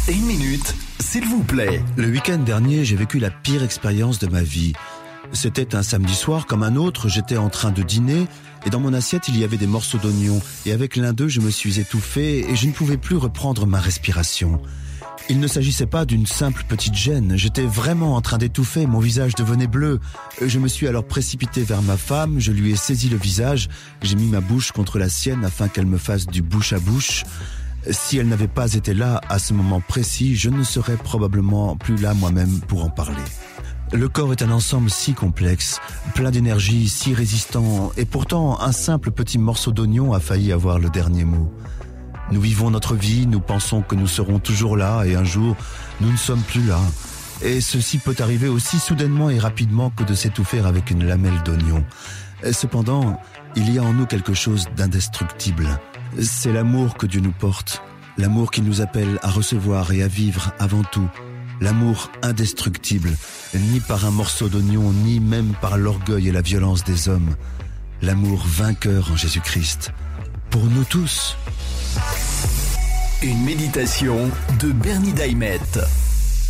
Une minute, s'il vous plaît. Le week-end dernier, j'ai vécu la pire expérience de ma vie. C'était un samedi soir comme un autre, j'étais en train de dîner et dans mon assiette il y avait des morceaux d'oignon et avec l'un d'eux je me suis étouffé et je ne pouvais plus reprendre ma respiration. Il ne s'agissait pas d'une simple petite gêne, j'étais vraiment en train d'étouffer, mon visage devenait bleu. Je me suis alors précipité vers ma femme, je lui ai saisi le visage, j'ai mis ma bouche contre la sienne afin qu'elle me fasse du bouche à bouche. Si elle n'avait pas été là à ce moment précis, je ne serais probablement plus là moi-même pour en parler. Le corps est un ensemble si complexe, plein d'énergie, si résistant, et pourtant un simple petit morceau d'oignon a failli avoir le dernier mot. Nous vivons notre vie, nous pensons que nous serons toujours là, et un jour, nous ne sommes plus là. Et ceci peut arriver aussi soudainement et rapidement que de s'étouffer avec une lamelle d'oignon. Cependant, il y a en nous quelque chose d'indestructible. C'est l'amour que Dieu nous porte, l'amour qui nous appelle à recevoir et à vivre avant tout. L'amour indestructible, ni par un morceau d'oignon, ni même par l'orgueil et la violence des hommes. L'amour vainqueur en Jésus-Christ. Pour nous tous. Une méditation de Bernie Daimette.